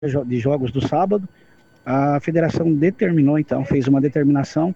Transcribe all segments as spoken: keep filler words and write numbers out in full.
de jogos do sábado. A federação determinou, então, fez uma determinação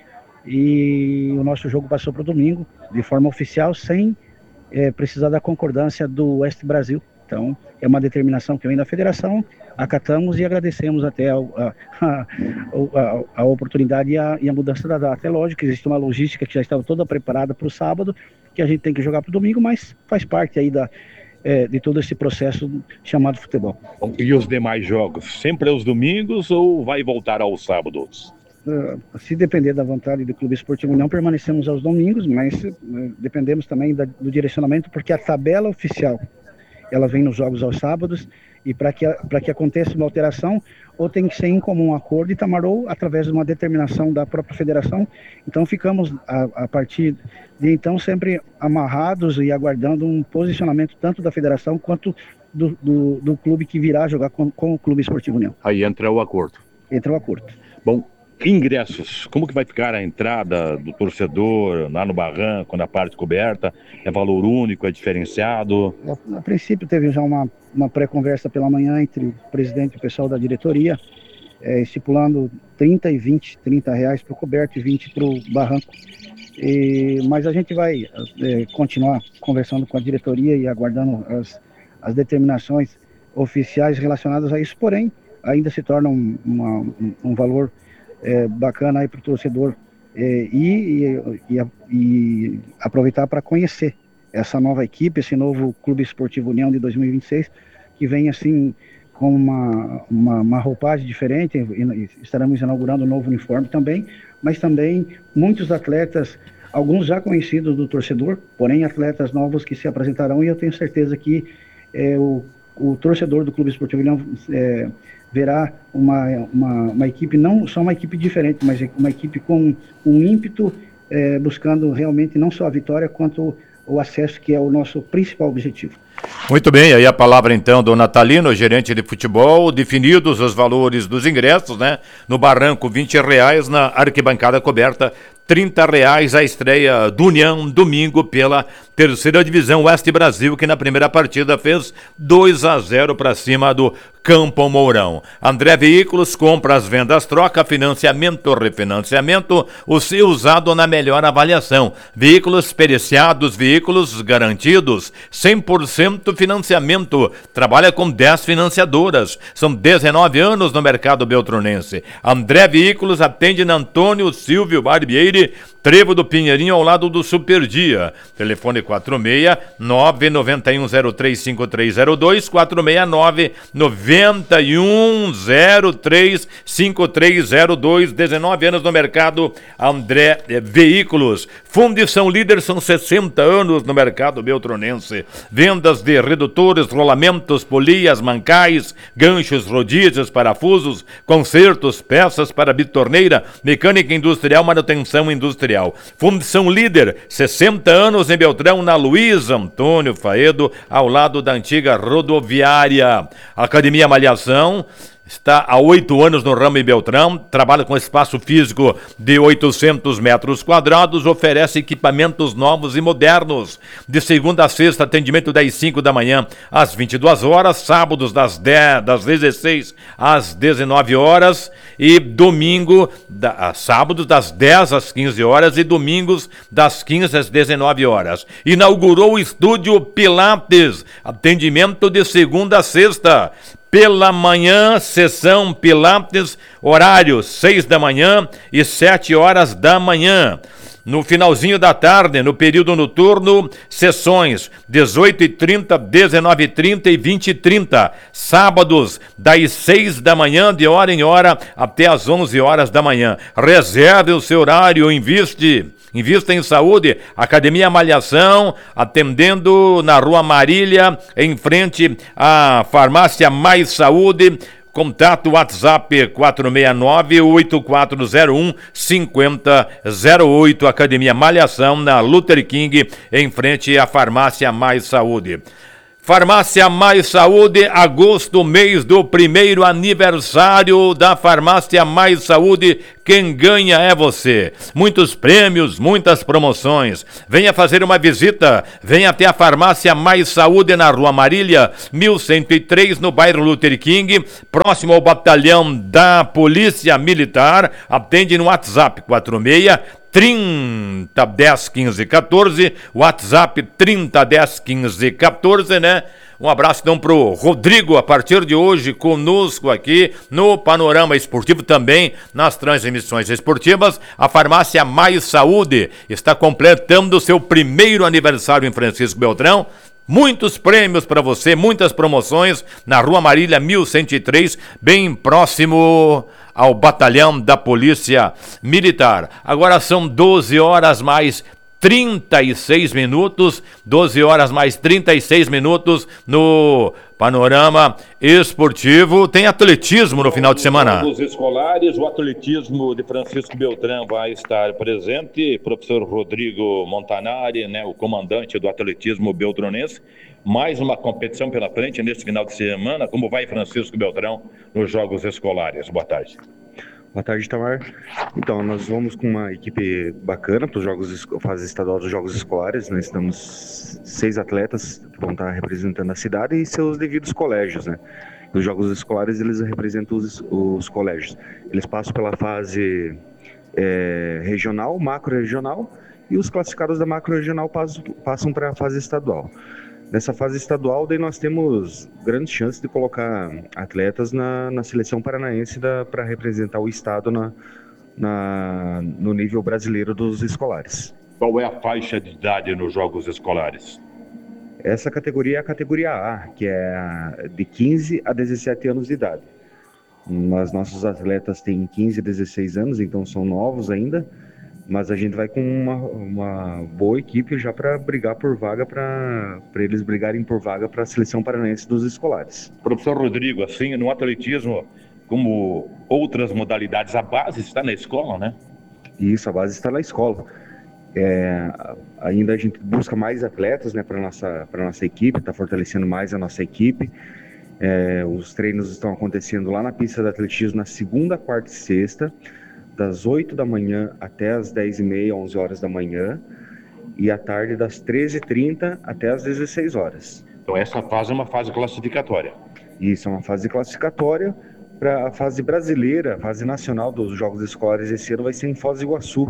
e o nosso jogo passou para o domingo, de forma oficial, sem é, precisar da concordância do Oeste Brasil. Então, é uma determinação que vem da federação, acatamos e agradecemos até a, a, a, a, a oportunidade e a, e a mudança da data. É lógico que existe uma logística que já estava toda preparada para o sábado, que a gente tem que jogar para o domingo, mas faz parte aí da, é, de todo esse processo chamado futebol. E os demais jogos, sempre aos domingos ou vai voltar aos sábados? Uh, se depender da vontade do Clube Esportivo União, permanecemos aos domingos, mas uh, dependemos também da, do direcionamento, porque a tabela oficial ela vem nos jogos aos sábados, e para que, para que aconteça uma alteração, ou tem que ser em comum acordo e tamarou através de uma determinação da própria federação. Então ficamos, a, a partir de então, sempre amarrados e aguardando um posicionamento tanto da federação quanto do, do, do clube que virá jogar com, com o Clube Esportivo União. Aí entra o acordo. Entra o acordo. Bom, ingressos, como que vai ficar a entrada do torcedor lá no barranco, na parte coberta? É valor único, é diferenciado? A, a princípio teve já uma, uma pré-conversa pela manhã entre o presidente e o pessoal da diretoria, é, estipulando trinta e vinte, trinta reais para o coberto e vinte para o barranco. E, mas a gente vai é, continuar conversando com a diretoria e aguardando as, as determinações oficiais relacionadas a isso, porém ainda se torna um, uma, um, um valor É, bacana aí para o torcedor é, e, e, e, e aproveitar para conhecer essa nova equipe, esse novo Clube Esportivo União de dois mil e vinte e seis, que vem assim com uma, uma, uma roupagem diferente. E estaremos inaugurando um novo uniforme também, mas também muitos atletas, alguns já conhecidos do torcedor, porém atletas novos que se apresentarão, e eu tenho certeza que é, o, o torcedor do Clube Esportivo União é, verá uma, uma, uma equipe, não só uma equipe diferente, mas uma equipe com um ímpeto, é, buscando realmente não só a vitória, quanto o acesso, que é o nosso principal objetivo. Muito bem, aí a palavra então do Natalino, gerente de futebol, definidos os valores dos ingressos, né? No barranco vinte reais, na arquibancada coberta trinta reais, a estreia do União, domingo, pela terceira divisão Oeste Brasil, que na primeira partida fez dois a zero para cima do Campo Mourão. André Veículos, compras, vendas, troca, financiamento, refinanciamento, o seu usado na melhor avaliação. Veículos periciados, veículos garantidos, cem por cento financiamento. Trabalha com dez financiadoras. São dezenove anos no mercado beltronense. André Veículos atende na Antônio Silvio Barbieri, Trevo do Pinheirinho, ao lado do Superdia. Telefone quatro seis nove nove um zero três cinco três zero dois, quatro seis nove nove um zero três cinco três zero dois. dezenove anos no mercado, André Veículos. Fundição Líder, são sessenta anos no mercado beltronense. Vendas de redutores, rolamentos, polias, mancais, ganchos, rodízios, parafusos, consertos, peças para bitorneira, mecânica industrial, manutenção industrial. Fundição Líder, sessenta anos em Beltrão, na Luiz Antônio Faedo, ao lado da antiga rodoviária. Academia Malhação está há oito anos no ramo em Beltrão, trabalha com espaço físico de oitocentos metros quadrados, oferece equipamentos novos e modernos. De segunda a sexta, atendimento das cinco da manhã às vinte e duas horas, sábados das, dez, das dezesseis às dezenove horas e domingo, da, sábados das dez às quinze horas e domingos das quinze às dezenove horas. Inaugurou o estúdio Pilates, atendimento de segunda a sexta. Pela manhã, sessão Pilates, horário seis da manhã e sete horas da manhã. No finalzinho da tarde, no período noturno, sessões dezoito e trinta, dezenove e trinta e vinte e trinta. Sábados, das seis da manhã, de hora em hora, até as onze horas da manhã. Reserve o seu horário, investe. Invista em saúde, Academia Malhação, atendendo na Rua Marília, em frente à Farmácia Mais Saúde. Contato WhatsApp quatro seis nove, oito quatro zero um, cinco zero zero oito, Academia Malhação, na Luther King, em frente à Farmácia Mais Saúde. Farmácia Mais Saúde, agosto, mês do primeiro aniversário da Farmácia Mais Saúde. Quem ganha é você. Muitos prêmios, muitas promoções. Venha fazer uma visita. Venha até a Farmácia Mais Saúde na Rua Marília, mil cento e três, no bairro Luther King, próximo ao batalhão da Polícia Militar. Atende no WhatsApp quatro seis trinta, dez, quinze, quatorze, WhatsApp trinta, dez, quinze, quatorze, né? Um abraço então pro Rodrigo, a partir de hoje conosco aqui no Panorama Esportivo, também nas transmissões esportivas. A Farmácia Mais Saúde está completando seu primeiro aniversário em Francisco Beltrão. Muitos prêmios para você, muitas promoções na Rua Marília mil cento e três, bem próximo ao batalhão da Polícia Militar. Agora são doze horas mais trinta e seis minutos, doze horas mais trinta e seis minutos no Panorama Esportivo. Tem atletismo no final de semana. Os escolares, o atletismo de Francisco Beltrão vai estar presente. Professor Rodrigo Montanari, né, o comandante do atletismo beltronense. Mais uma competição pela frente neste final de semana. Como vai Francisco Beltrão nos Jogos Escolares? Boa tarde. Boa tarde, Tamar. Então, nós vamos com uma equipe bacana para os jogos, fase estadual dos Jogos Escolares. Nós estamos seis atletas que vão estar representando a cidade e seus devidos colégios, né? Os Jogos Escolares, eles representam os, os colégios. Eles passam pela fase é, regional, macro-regional, e os classificados da macro-regional passam, passam para a fase estadual. Nessa fase estadual, daí nós temos grandes chances de colocar atletas na, na seleção paranaense para representar o estado na, na, no nível brasileiro dos escolares. Qual é a faixa de idade nos Jogos Escolares? Essa categoria é a categoria A, que é de quinze a dezessete anos de idade. Mas nossos atletas têm quinze a dezesseis anos, então são novos ainda. Mas a gente vai com uma, uma boa equipe já para brigar por vaga, para eles brigarem por vaga para a seleção paranaense dos escolares. Professor Rodrigo, assim, no atletismo, como outras modalidades, a base está na escola, né? Isso, a base está na escola. É, ainda a gente busca mais atletas, né, para a nossa, para nossa equipe, está fortalecendo mais a nossa equipe. É, os treinos estão acontecendo lá na pista de atletismo na segunda, quarta e sexta, das oito da manhã até as dez e meia, onze horas da manhã, e à tarde das treze e trinta até as dezesseis horas. Então essa fase é uma fase classificatória. Isso, é uma fase classificatória para a fase brasileira, a fase nacional dos Jogos Escolares esse ano vai ser em Foz do Iguaçu,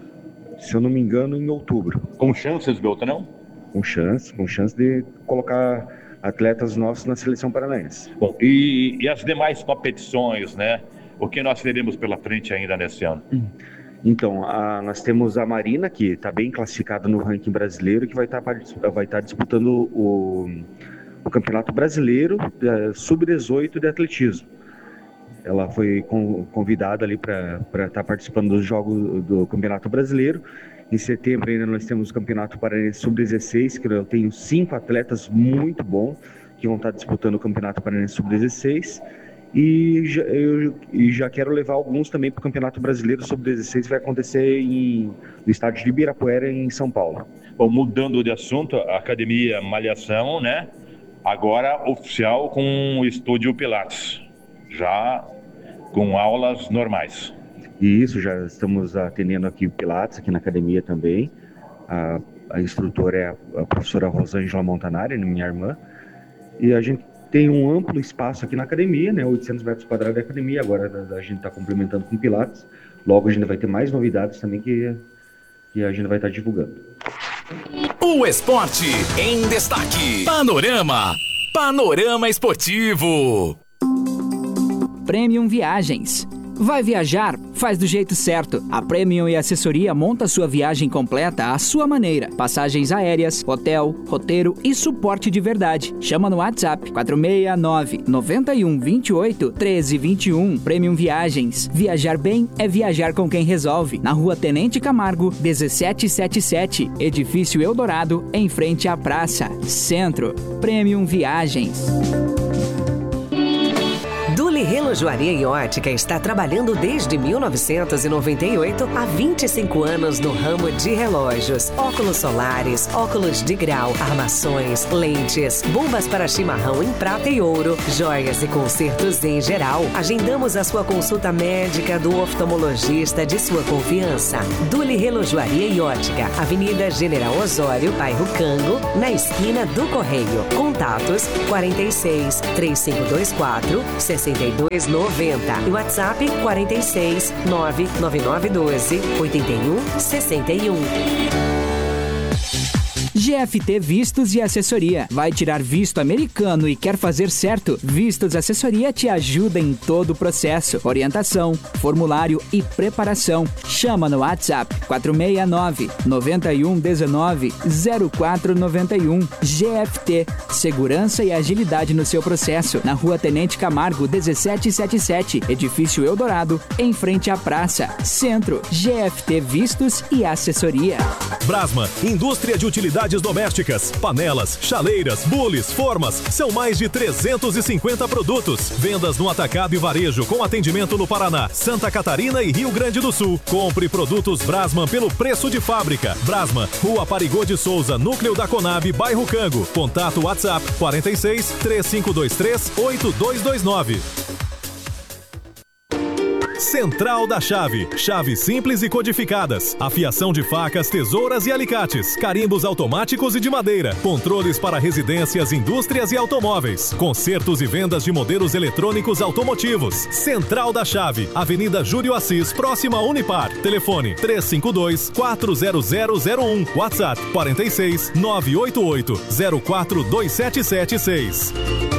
se eu não me engano, em outubro. Com chances, Beltrão? Com chance, com chance de colocar atletas nossos na seleção paranaense. Bom, e, e as demais competições, né? O que nós teremos pela frente ainda nesse ano? Então, a, nós temos a Marina, que está bem classificada no ranking brasileiro, que vai estar tá, vai tá disputando o, o Campeonato Brasileiro sub dezoito de atletismo. Ela foi com, convidada ali para estar tá participando dos jogos do Campeonato Brasileiro. Em setembro ainda nós temos o Campeonato Paranaense sub dezesseis, que eu tenho cinco atletas muito bons que vão estar tá disputando o Campeonato Paranaense sub dezesseis. E já, eu e já quero levar alguns também para o Campeonato Brasileiro sub dezesseis, que vai acontecer em, no estádio de Ibirapuera, em São Paulo. Bom, mudando de assunto, a Academia Malhação, né? Agora oficial com o Estúdio Pilates, já com aulas normais. E isso, já estamos atendendo aqui o Pilates, aqui na academia também. A, a instrutora é a, a professora Rosângela Montanari, minha irmã. E a gente tem um amplo espaço aqui na academia, né? oitocentos metros quadrados de academia. Agora a gente está complementando com Pilates. Logo a gente vai ter mais novidades também que, que a gente vai estar divulgando. O esporte em destaque. Panorama. Panorama Esportivo. Premium Viagens. Vai viajar? Faz do jeito certo. A Premium e Assessoria monta sua viagem completa à sua maneira. Passagens aéreas, hotel, roteiro e suporte de verdade. Chama no WhatsApp quatro seis nove, nove um dois oito, um três dois um. Premium Viagens. Viajar bem é viajar com quem resolve. Na Rua Tenente Camargo, dezessete setenta e sete. Edifício Eldorado, em frente à praça. Centro. Premium Viagens. Duli Relojoaria e Ótica está trabalhando desde mil novecentos e noventa e oito há vinte e cinco anos no ramo de relógios, óculos solares, óculos de grau, armações, lentes, bombas para chimarrão em prata e ouro, joias e consertos em geral. Agendamos a sua consulta médica do oftalmologista de sua confiança. Duli Relojoaria e Ótica, Avenida General Osório, bairro Cango, na esquina do Correio. Contatos quarenta e seis, três cinco dois quatro, sessenta e dois noventa e WhatsApp quarenta e seis, nove nove nove um dois, oito um seis um. G F T Vistos e Assessoria. Vai tirar visto americano e quer fazer certo? Vistos Assessoria te ajuda em todo o processo. Orientação, formulário e preparação. Chama no WhatsApp quatro seis nove, nove um um nove, zero quatro nove um. G F T. Segurança e agilidade no seu processo. Na Rua Tenente Camargo, dezessete setenta e sete. Edifício Eldorado, em frente à praça. Centro. G F T Vistos e Assessoria. Brasma, indústria de utilidades domésticas, panelas, chaleiras, bules, formas, são mais de trezentos e cinquenta produtos. Vendas no atacado e varejo com atendimento no Paraná, Santa Catarina e Rio Grande do Sul. Compre produtos Brasman pelo preço de fábrica. Brasman, Rua Parigô de Souza, Núcleo da Conab, bairro Cango. Contato WhatsApp quarenta e seis, três cinco dois três, oito dois dois nove. Central da Chave. Chaves simples e codificadas. Afiação de facas, tesouras e alicates. Carimbos automáticos e de madeira. Controles para residências, indústrias e automóveis. Consertos e vendas de modelos eletrônicos automotivos. Central da Chave. Avenida Júlio Assis, próxima a Unipar. Telefone três cinco dois, quatro zero zero zero um. WhatsApp quarenta e seis, nove oito oito, zero quatro dois sete sete seis.